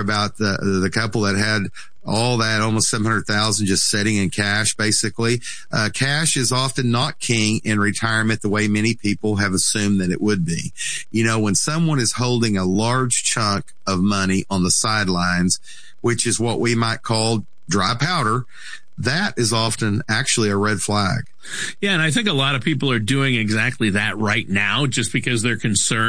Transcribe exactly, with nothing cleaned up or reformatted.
about the the couple that had all that, almost seven hundred thousand just sitting in cash, basically. Uh, cash is often not king in retirement the way many people have assumed that it would be. You know, when someone is holding a large chunk of money on the sidelines, which is what we might call dry powder, that is often actually a red flag. Yeah, and I think a lot of people are doing exactly that right now just because they're concerned